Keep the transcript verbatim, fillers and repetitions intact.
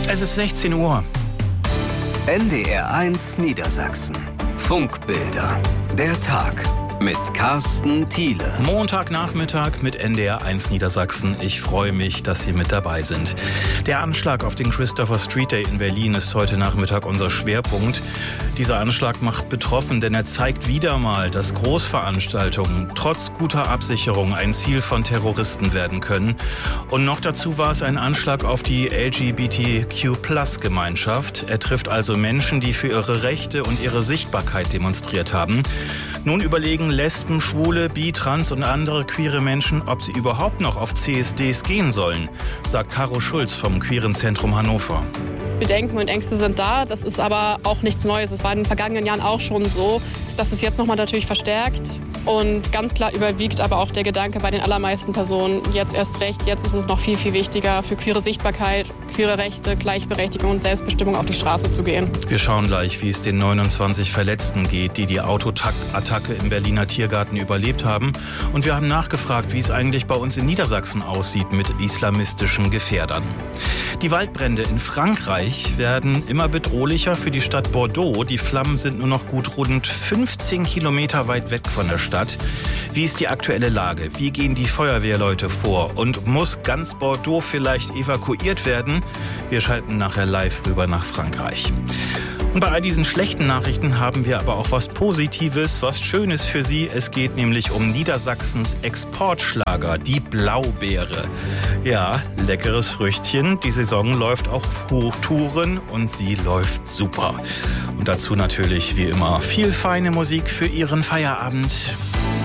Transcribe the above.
Es ist sechzehn Uhr. N D R eins Niedersachsen. Funkbilder. Der Tag mit Carsten Thiele. Montagnachmittag mit N D R eins Niedersachsen. Ich freue mich, dass Sie mit dabei sind. Der Anschlag auf den Christopher Street Day in Berlin ist heute Nachmittag unser Schwerpunkt. Dieser Anschlag macht betroffen, denn er zeigt wieder mal, dass Großveranstaltungen trotz guter Absicherung ein Ziel von Terroristen werden können. Und noch dazu war es ein Anschlag auf die L G B T Q Plus Gemeinschaft. Er trifft also Menschen, die für ihre Rechte und ihre Sichtbarkeit demonstriert haben. Nun überlegen Lesben, Schwule, Bi, Trans und andere queere Menschen, ob sie überhaupt noch auf C S Ds gehen sollen, sagt Caro Schulz vom Queeren Zentrum Hannover. Bedenken und Ängste sind da, das ist aber auch nichts Neues. Es war in den vergangenen Jahren auch schon so, dass es jetzt nochmal natürlich verstärkt. Und ganz klar überwiegt aber auch der Gedanke bei den allermeisten Personen, jetzt erst recht, jetzt ist es noch viel, viel wichtiger, für queere Sichtbarkeit, queere Rechte, Gleichberechtigung und Selbstbestimmung auf die Straße zu gehen. Wir schauen gleich, wie es den neunundzwanzig Verletzten geht, die die Autoattacke im Berliner Tiergarten überlebt haben. Und wir haben nachgefragt, wie es eigentlich bei uns in Niedersachsen aussieht mit islamistischen Gefährdern. Die Waldbrände in Frankreich werden immer bedrohlicher für die Stadt Bordeaux. Die Flammen sind nur noch gut rund fünfzehn Kilometer weit weg von der Stadt. Wie ist die aktuelle Lage? Wie gehen die Feuerwehrleute vor? Und muss ganz Bordeaux vielleicht evakuiert werden? Wir schalten nachher live rüber nach Frankreich. Und bei all diesen schlechten Nachrichten haben wir aber auch was Positives, was Schönes für Sie. Es geht nämlich um Niedersachsens Exportschlager, die Blaubeere. Ja, leckeres Früchtchen. Die Saison läuft auf Hochtouren und sie läuft super. Und dazu natürlich wie immer viel feine Musik für Ihren Feierabend.